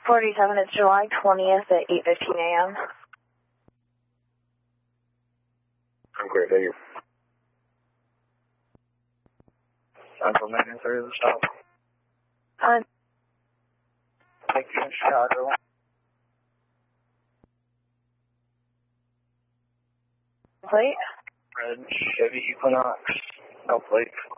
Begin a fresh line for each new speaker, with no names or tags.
47, it's July 20th at 8:15 a.m.
I'm great, thank you.
Central Maintenance area of the stop.
Thank you, Chicago.
Plate?
Red Chevy Equinox, no plate.